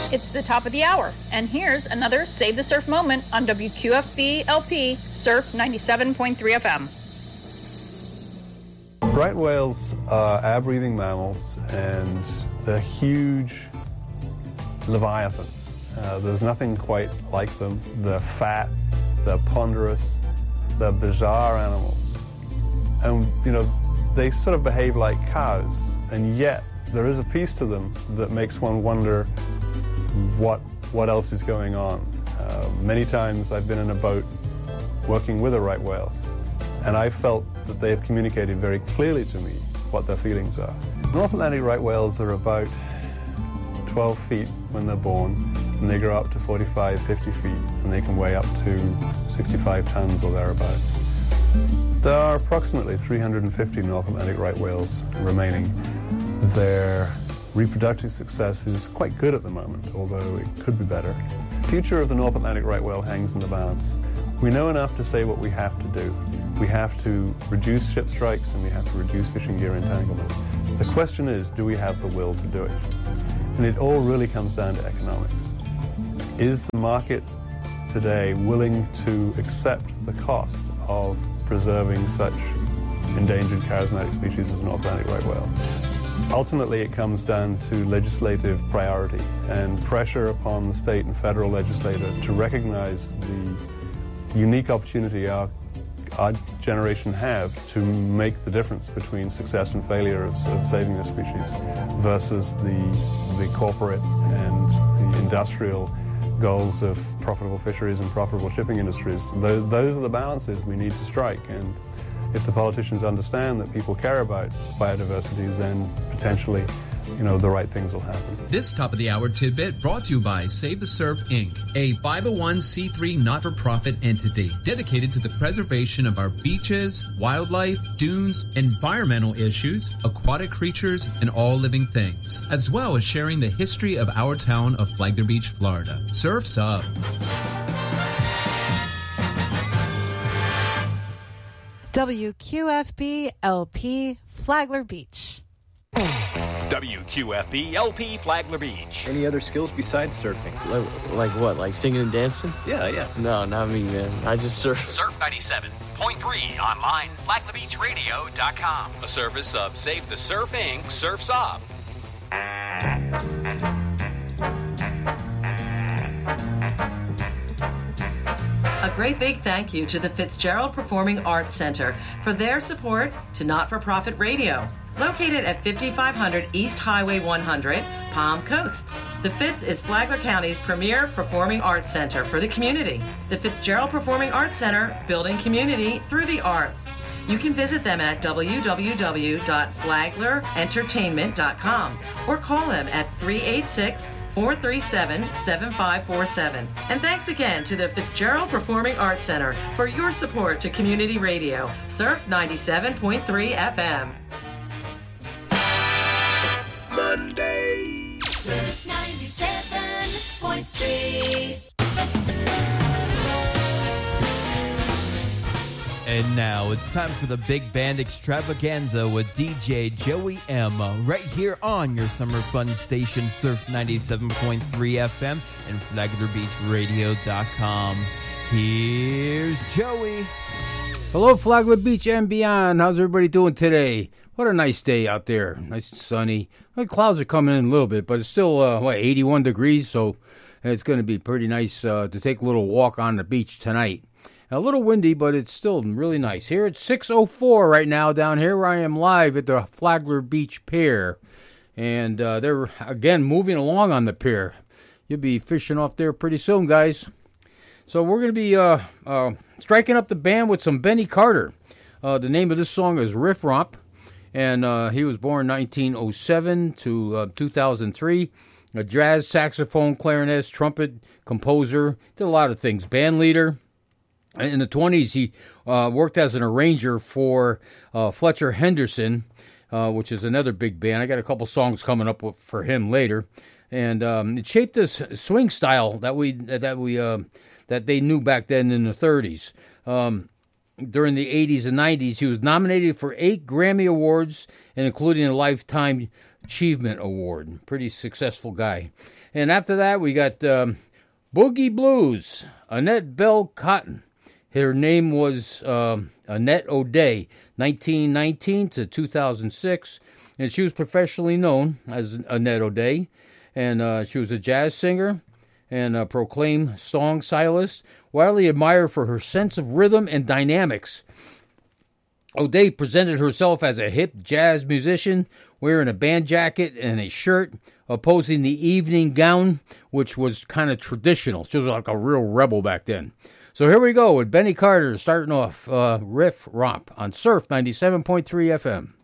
It's the top of the hour, and here's another Save the Surf moment on WQFB LP Surf 97.3 FM. Right whales are air-breathing mammals, and they're huge leviathans. There's nothing quite like them. They're fat, they're ponderous, they're bizarre animals. And, they sort of behave like cows, and yet there is a piece to them that makes one wonder what else is going on. Many times I've been in a boat working with a right whale, and I felt that they have communicated very clearly to me what their feelings are. North Atlantic right whales are about 12 feet when they're born, and they grow up to 45, 50 feet, and they can weigh up to 65 tons or thereabouts. There are approximately 350 North Atlantic right whales remaining. Their reproductive success is quite good at the moment, although it could be better. The future of the North Atlantic right whale hangs in the balance. We know enough to say what we have to do. We have to reduce ship strikes, and we have to reduce fishing gear entanglement. The question is, do we have the will to do it? And it all really comes down to economics. Is the market today willing to accept the cost of preserving such endangered charismatic species as North Atlantic right whale? Ultimately, it comes down to legislative priority and pressure upon the state and federal legislator to recognize the unique opportunity our generation have to make the difference between success and failure of saving this species versus the corporate and the industrial goals of profitable fisheries and profitable shipping industries. Those are the balances we need to strike, and if the politicians understand that people care about biodiversity, then potentially, the right things will happen. This top of the hour tidbit brought to you by Save the Surf Inc., a 501c3 not-for-profit entity dedicated to the preservation of our beaches, wildlife, dunes, environmental issues, aquatic creatures, and all living things, as well as sharing the history of our town of Flagler Beach, Florida. Surf's up. WQFB LP Flagler Beach. WQFB LP Flagler Beach. Any other skills besides surfing? Like what? Like singing and dancing? Yeah. No, not me, man. I just surf. Surf 97.3 online, FlaglerBeachRadio.com. A service of Save the Surf Inc. Surf's Up. A great big thank you to the Fitzgerald Performing Arts Center for their support to not-for-profit radio. Located at 5500 East Highway 100, Palm Coast. The Fitz is Flagler County's premier performing arts center for the community. The Fitzgerald Performing Arts Center, building community through the arts. You can visit them at www.flaglerentertainment.com or call them at 386-437-7547. And thanks again to the Fitzgerald Performing Arts Center for your support to community radio. Surf 97.3 FM. Monday. Surf 97.3. And now it's time for the Big Band Extravaganza with DJ Joey M. Right here on your summer fun station, Surf 97.3 FM and FlaglerBeachRadio.com. Here's Joey. Hello, Flagler Beach and beyond. How's everybody doing today? What a nice day out there. Nice and sunny. The clouds are coming in a little bit, but it's still, 81 degrees, so it's going to be pretty nice to take a little walk on the beach tonight. A little windy, but it's still really nice. Here it's 6:04 right now down here where I am live at the Flagler Beach Pier. And they're, again, moving along on the pier. You'll be fishing off there pretty soon, guys. So we're going to be striking up the band with some Benny Carter. The name of this song is Riff Romp. And he was born 1907 to 2003. A jazz, saxophone, clarinet, trumpet, composer. Did a lot of things. Band leader. In the 20s, he worked as an arranger for Fletcher Henderson, which is another big band. I got a couple songs coming up for him later. And it shaped this swing style that they knew back then in the 30s. During the 80s and 90s, he was nominated for 8 Grammy Awards, and including a Lifetime Achievement Award. Pretty successful guy. And after that, we got Boogie Blues, Annette Bell Cotton. Her name was Annette O'Day, 1919 to 2006. And she was professionally known as Annette O'Day. And she was a jazz singer and a proclaimed song stylist, widely admired for her sense of rhythm and dynamics. O'Day presented herself as a hip jazz musician, wearing a band jacket and a shirt, opposing the evening gown, which was kind of traditional. She was like a real rebel back then. So here we go with Benny Carter starting off Riff Romp on Surf 97.3 FM.